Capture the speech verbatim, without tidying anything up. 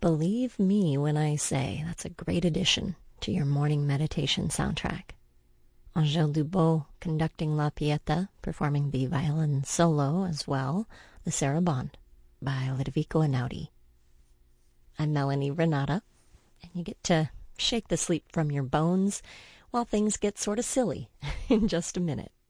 Believe me when I say that's a great addition to your morning meditation soundtrack. Angèle Dubot conducting La Pieta, performing the violin solo as well, the Sarabande by Ludovico Einaudi. I'm Melanie Renata, and you get to shake the sleep from your bones while things get sort of silly in just a minute.